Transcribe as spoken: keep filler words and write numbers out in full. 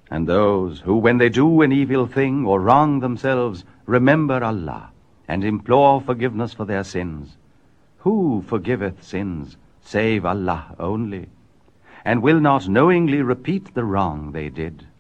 And those who, when they do an evil thing or wrong themselves, remember Allah and implore forgiveness for their sins. Who forgiveth sins, save Allah only, and will not knowingly repeat the wrong they did?